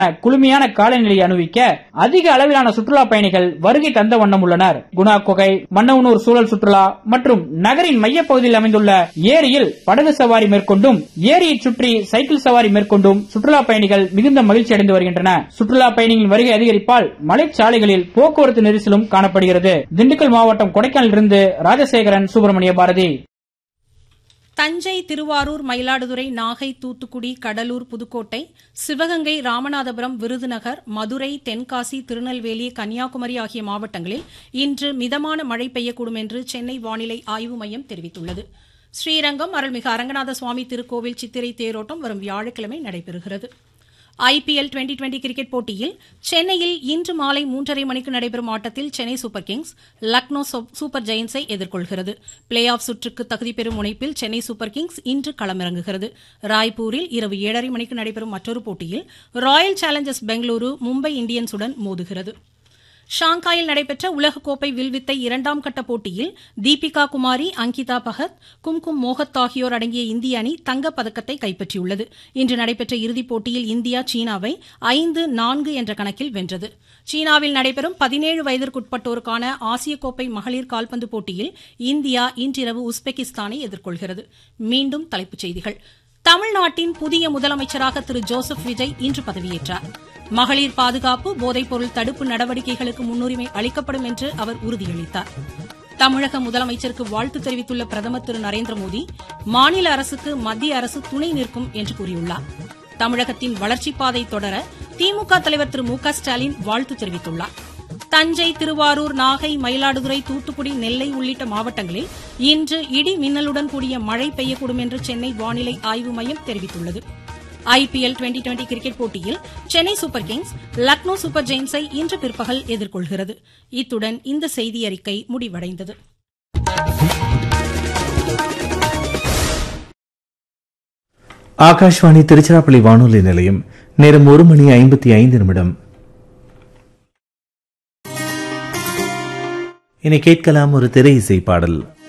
குளுமையான காலநிலையை அனுபவிக்க அதிக அளவிலான சுற்றுலா பயணிகள் வருகை தந்த வண்ணம் உள்ளனர். குணா குகை, மன்னவனூர் சூழல் சுற்றுலா மற்றும் நகரின் மையப்பகுதியில் அமைந்துள்ள ஏரியில் படகு சவாரி மேற்கொண்டும் ஏரியை சுற்றி சைக்கிள் சவாரி மேற்கொண்டும் சுற்றுலா பயணிகள் மிகுந்த மகிழ்ச்சி அடைந்து வருகின்றனர். சுற்றுலா பயணிகளின் வருகை அதிகரிப்பால் மலைச்சாலைகளில் போக்குவரத்து நெரிசலும் காணப்படுகிறது. திண்டுக்கல் மாவட்டம் கொடைக்கானலிலிருந்து ராஜசேகரன், சுப்பிரமணிய பாரதி. தஞ்சை, திருவாரூர், மயிலாடுதுறை, நாகை, தூத்துக்குடி, கடலூர், புதுக்கோட்டை, சிவகங்கை, ராமநாதபுரம், விருதுநகர், மதுரை, தென்காசி, திருநெல்வேலி, கன்னியாகுமரி ஆகிய மாவட்டங்களில் இன்று மிதமான மழை பெய்யக்கூடும் என்று சென்னை வானிலை ஆய்வு மையம் தெரிவித்துள்ளது. ஸ்ரீரங்கம் அருள்மிகு அரங்கநாத சுவாமி திருக்கோவில் சித்திரை தேரோட்டம் வரும் வியாழக்கிழமை நடைபெறுகிறது. IPL 2020 கிரிக்கெட் போட்டியில் சென்னையில் இன்று மாலை 3:30 மணிக்கு நடைபெறும் ஆட்டத்தில் Chennai super Kings Lucknow super ஜெயின்ஸை எதிர்கொள்கிறது. பிளே ஆஃப் சுற்றுக்கு தகுதி பெறும் முனைப்பில் சென்னை சூப்பர் கிங்ஸ் இன்று களமிறங்குகிறது. ராய்ப்பூரில் இரவு 7:30 மணிக்கு நடைபெறும் மற்றொரு போட்டியில் ராயல் சேலஞ்சர்ஸ் பெங்களூரு மும்பை இந்தியன்ஸுடன் மோதுகிறது. ஷாங்காயில் நடைபெற்ற உலகக்கோப்பை வில்வித்தை 2ஆம் கட்ட போட்டியில் தீபிகா குமாரி, அங்கிதா பகத், கும்கும் மோகத் ஆகியோர் அடங்கிய இந்திய அணி தங்கப் பதக்கத்தை கைப்பற்றியுள்ளது. இன்று நடைபெற்ற இறுதிப் போட்டியில் இந்தியா சீனாவை 5-4 என்ற கணக்கில் வென்றது. சீனாவில் நடைபெறும் 17 வயதிற்குட்பட்டோருக்கான ஆசிய கோப்பை மகளிர் கால்பந்து போட்டியில் இந்தியா இன்றிரவு உஸ்பெகிஸ்தானை எதிர்கொள்கிறது. மீண்டும் தலைப்புச் செய்திகள். தமிழ்நாட்டின் புதிய முதலமைச்சராக திரு ஜோசப் விஜய் இன்று பதவியேற்றார். மகளிர் பாதுகாப்பு, போதைப்பொருள் தடுப்பு நடவடிக்கைகளுக்கு முன்னுரிமை அளிக்கப்படும் என்று அவர் உறுதியளித்தார். தமிழக முதலமைச்சருக்கு வாழ்த்து தெரிவித்துள்ள பிரதமர் திரு நரேந்திரமோடி, மாநில அரசுக்கு மத்திய அரசு துணை நிற்கும் என்று கூறியுள்ளார். தமிழகத்தின் வளர்ச்சிப் பாதை தொடர திமுக தலைவர் திரு மு.க. ஸ்டாலின் வாழ்த்து தெரிவித்துள்ளார். தஞ்சை, திருவாரூர், நாகை, மயிலாடுதுறை, தூத்துக்குடி, நெல்லை உள்ளிட்ட மாவட்டங்களில் இன்று இடி மின்னலுடன் கூடிய மழை பெய்யக்கூடும் என்று சென்னை வானிலை ஆய்வு மையம் தெரிவித்துள்ளது. IPL 2020 கிரிக்கெட் போட்டியில் Chennai super Kings Lucknow super ஜெயின்ஸை இன்று பிற்பகல் எதிர்கொள்கிறது. இத்துடன் இந்த செய்தியறிக்கை முடிவடைந்தது. ஆகாஷ்வாணி திருச்சிராப்பள்ளி வானொலி நிலையம். நேரம் 1:55. இனி கேட்கலாம் ஒரு திரை இசை பாடல்.